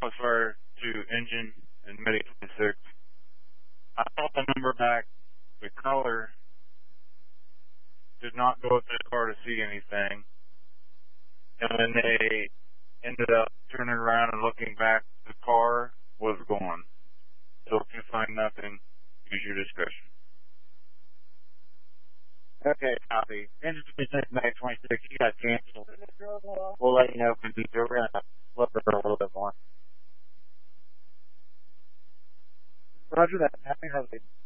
cause fire to engine and Medic 26. I called the number back. The caller did not go to the car to see anything. And when they ended up turning around and looking back, the car was gone. So if you find nothing, use your discretion. Okay, copy. Engine 26, Medic 26, you got canceled. We'll let you know if we need to. We're going to flip her a little bit more. Roger that. Happy holidays.